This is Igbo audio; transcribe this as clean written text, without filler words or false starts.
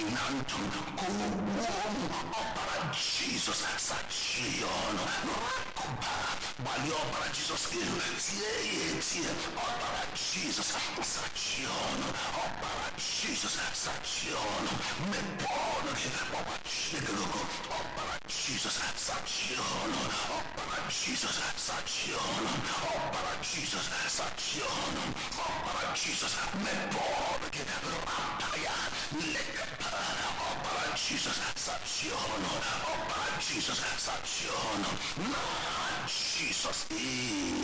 Inantum Kuwom Opera Jesus Sachion Rakuba Bali Opera Jesus Tie Opera Jesus Sachion Opera Jesus Sachion Mepon Opera Jesus Sachion Opera Jesus Sachion Opera Jesus Sachion Opera Jesus Mepon Rapaya Lekapa Opera Jesus Sachion Opera Jesus Sachion Jesus